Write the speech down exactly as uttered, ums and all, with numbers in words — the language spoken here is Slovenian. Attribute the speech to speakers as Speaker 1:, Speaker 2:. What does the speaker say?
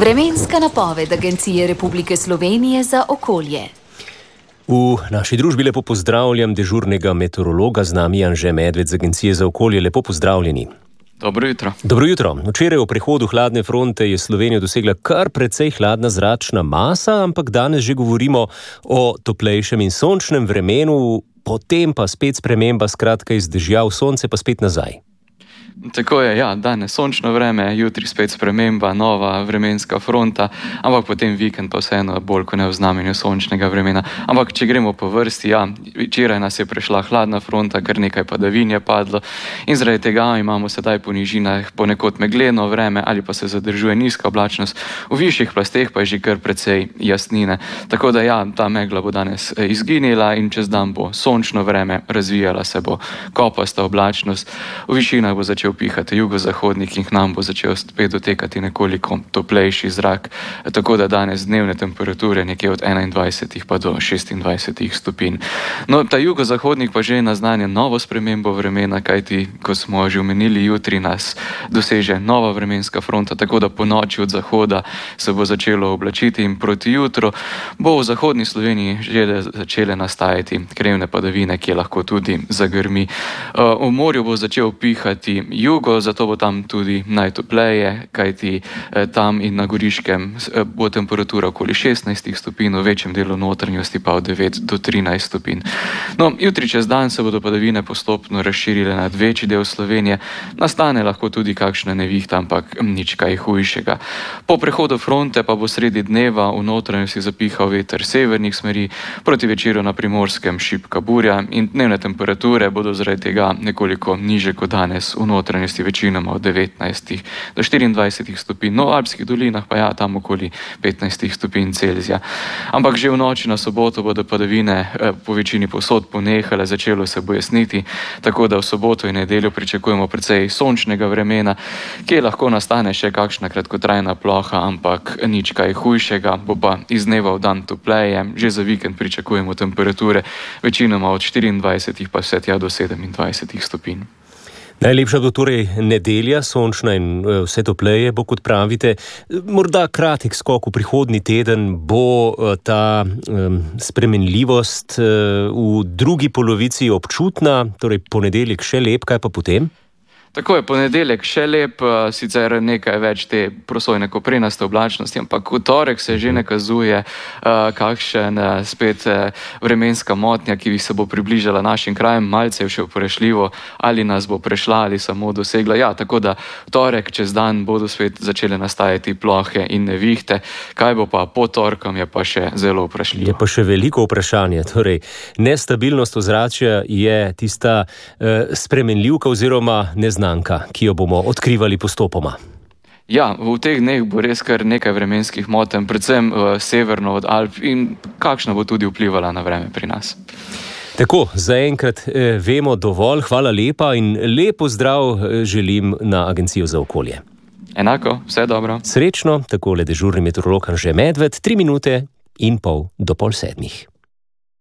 Speaker 1: Vremenska napoved Agencije Republike Slovenije za okolje.
Speaker 2: V naši družbi lepo pozdravljam dežurnega meteorologa, z nami Anže Medved z Agencije za okolje. Lepo pozdravljeni.
Speaker 3: Dobro jutro.
Speaker 2: Dobro jutro. Včeraj v prehodu hladne fronte je Slovenijo dosegla kar precej hladna zračna masa, ampak danes že govorimo o toplejšem in sončnem vremenu, potem pa spet sprememba, skratka iz dežja v sonce pa spet nazaj.
Speaker 3: Tako je, ja, danes sončno vreme, jutri spet sprememba, nova vremenska fronta, ampak potem vikend pa vseeno bolj kot ne v znamenju sončnega vremena. Ampak če gremo po vrsti, ja, včeraj nas je prešla hladna fronta, kar nekaj padavin je padlo in zaradi tega imamo sedaj po nižinah ponekod megleno vreme ali pa se zadržuje nizka oblačnost, v višjih plasteh pa je že kar precej jasnine. Tako da ja, ta megla bo danes izginila in čez dan bo sončno vreme, razvijala se bo kopasta oblačnost, v višinah bo začel pihati jugozahodnik in k nam bo začel spet dotekati nekoliko toplejši zrak, tako da danes dnevne temperature nekje od enaindvajset pa do šestindvajset stopinj. No, ta jugozahodnik pa že naznanja novo spremembo vremena, kajti, kot smo že omenili, jutri nas doseže nova vremenska fronta, tako da po noči od zahoda se bo začelo oblačiti in proti jutru bo v zahodni Sloveniji že začele nastajati krevne padavine, ki lahko tudi zagrmi. V morju bo začel pihati jugo, zato bo tam tudi najtopleje, kajti eh, tam in na Goriškem eh, bo temperatura okoli šestnajst stopinj, v večjem delu notranjosti pa od devet do trinajst stopinj. No, jutri čez dan se bodo padavine postopno razširile nad večji del Slovenije, nastane lahko tudi kakšna nevihta, ampak nič kaj hujšega. Po prehodu fronte pa bo sredi dneva v notranjosti zapihal veter severnih smeri, proti večeru na Primorskem šibka burja in dnevne temperature bodo zaradi tega nekoliko niže kot danes v notranjosti, večinoma od devetnajst do štiriindvajset stopinj, no v alpskih dolinah pa ja, tam okoli petnajst stopinj Celzija. Ampak že v noči na soboto bodo padavine eh, po večini povsod ponehale, začelo se bo jasniti, tako da v soboto in nedeljo pričakujemo precej sončnega vremena, kjer lahko nastane še kakšna kratkotrajna ploha, ampak nič kaj hujšega, bo pa iz dneva v dan topleje, že za vikend pričakujemo temperature večinoma od štiriindvajset pa vse tja do sedemindvajset stopinj.
Speaker 2: Najlepša bo torej nedelja, sončna in vse topleje bo, kot pravite. Morda kratek skok v prihodnji teden, bo ta um, spremenljivost uh, v drugi polovici občutna, torej ponedeljek še lep, kaj pa potem?
Speaker 3: Tako je, ponedeljek še lep, sicer nekaj več te prosojne koprenaste oblačnosti, ampak v torek se že nakazuje uh, kakšen uh, spet uh, vremenska motnja, ki bi se bo približala našim krajem, malce je še vprašljivo, ali nas bo prešla ali samo dosegla. Ja, tako da torek čez dan bodo spet začele nastajati plohe in nevihte, kaj bo pa po torkom, je pa še zelo vprašljivo.
Speaker 2: Je pa še veliko vprašanje, torej nestabilnost ozračja je tista uh, spremenljivka oziroma neznanka, ki jo bomo odkrivali postopoma.
Speaker 3: Ja, v teh dneh bo res kar nekaj vremenskih motenj, predvsem uh, severno od Alp, in kakšna bo tudi vplivala na vreme pri nas.
Speaker 2: Tako, zaenkrat eh, vemo dovolj, hvala lepa in lepo zdrav želim na Agencijo za okolje.
Speaker 3: Enako, vse dobro.
Speaker 2: Srečno, takole dežurni meteorolog Anže Medved, tri minute in pol do pol sedmih.